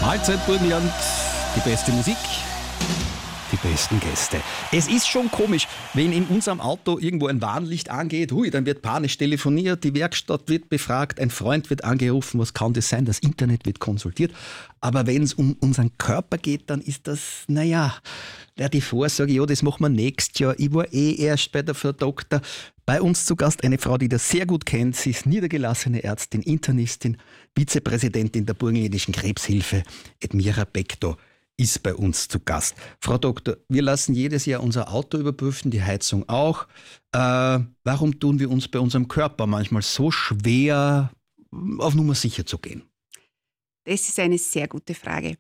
Mahlzeit Burgenland, die beste Musik, die besten Gäste. Es ist schon komisch, wenn in unserem Auto irgendwo ein Warnlicht angeht, dann wird panisch telefoniert, die Werkstatt wird befragt, ein Freund wird angerufen, was kann das sein, das Internet wird konsultiert. Aber wenn es um unseren Körper geht, dann ist das, die Vorsorge, das machen wir nächstes Jahr. Ich war erst bei der Frau Doktor. Bei uns zu Gast eine Frau, die das sehr gut kennt. Sie ist niedergelassene Ärztin, Internistin, Vizepräsidentin der Burgenländischen Krebshilfe. Edmira Bekto ist bei uns zu Gast. Frau Doktor, wir lassen jedes Jahr unser Auto überprüfen, die Heizung auch. Warum tun wir uns bei unserem Körper manchmal so schwer, auf Nummer sicher zu gehen? Das ist eine sehr gute Frage.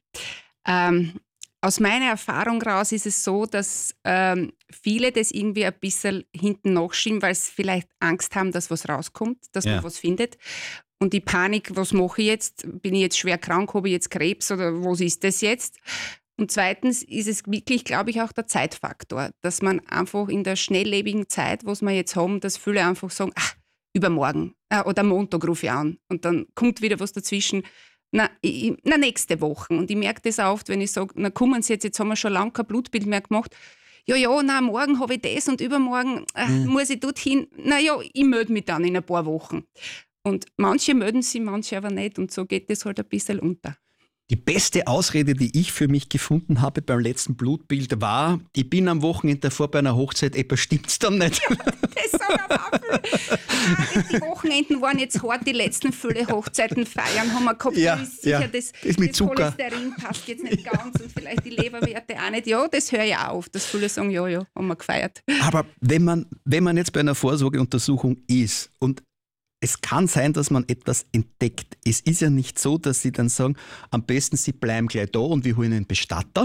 Aus meiner Erfahrung raus ist es so, dass viele das irgendwie ein bisschen hinten nachschieben, weil sie vielleicht Angst haben, dass was rauskommt, dass man was findet. Und die Panik, was mache ich jetzt? Bin ich jetzt schwer krank? Habe ich jetzt Krebs oder was ist das jetzt? Und zweitens ist es wirklich, glaube ich, auch der Zeitfaktor, dass man einfach in der schnelllebigen Zeit, was wir jetzt haben, dass viele einfach sagen, übermorgen oder Montag rufe ich an. Und dann kommt wieder was dazwischen. Nächste Woche. Und ich merke das auch oft, wenn ich sage, kommen Sie jetzt haben wir schon lange kein Blutbild mehr gemacht. Morgen habe ich das und übermorgen muss ich dorthin. Ich melde mich dann in ein paar Wochen. Und manche melden sich, manche aber nicht. Und so geht das halt ein bisschen unter. Die beste Ausrede, die ich für mich gefunden habe beim letzten Blutbild war, ich bin am Wochenende davor bei einer Hochzeit, stimmt's dann nicht. Ja, das sagen aber auch viele. Die Wochenenden waren jetzt hart, die letzten viele Hochzeiten feiern haben wir gehabt. Das mit Zucker. Cholesterin passt jetzt nicht ganz und vielleicht die Leberwerte auch nicht. Ja, das höre ich auch auf, dass viele sagen, ja, haben wir gefeiert. Aber wenn man jetzt bei einer Vorsorgeuntersuchung ist und es kann sein, dass man etwas entdeckt. Es ist ja nicht so, dass sie dann sagen, am besten sie bleiben gleich da und wir holen einen Bestatter.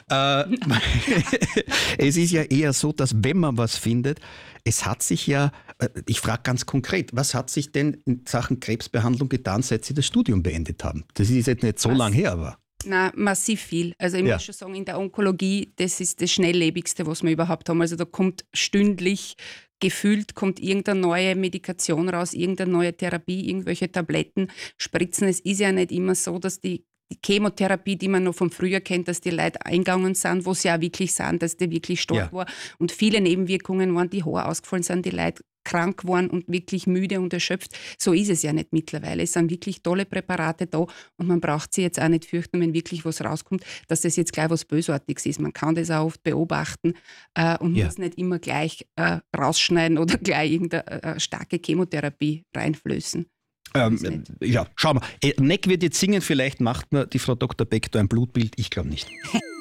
Es ist ja eher so, dass wenn man was findet, es hat sich ja, ich frage ganz konkret, was hat sich denn in Sachen Krebsbehandlung getan, seit Sie das Studium beendet haben? Das ist jetzt nicht so lang her, aber... Nein, massiv viel. Also ich muss schon sagen, in der Onkologie, das ist das Schnelllebigste, was wir überhaupt haben. Also da kommt stündlich gefühlt kommt irgendeine neue Medikation raus, irgendeine neue Therapie, irgendwelche Tabletten, Spritzen. Es ist ja nicht immer so, dass die Chemotherapie, die man noch von früher kennt, dass die Leute eingegangen sind, wo sie auch wirklich sind, dass die wirklich stark war. Und viele Nebenwirkungen waren, die Haare ausgefallen sind, die Leute krank waren und wirklich müde und erschöpft. So ist es ja nicht mittlerweile. Es sind wirklich tolle Präparate da und man braucht sie jetzt auch nicht fürchten, wenn wirklich was rauskommt, dass das jetzt gleich was Bösartiges ist. Man kann das auch oft beobachten und muss nicht immer gleich rausschneiden oder gleich irgendeine starke Chemotherapie reinflößen. Schauen wir. Neck wird jetzt singen, vielleicht macht mir die Frau Dr. Bekto ein Blutbild. Ich glaube nicht.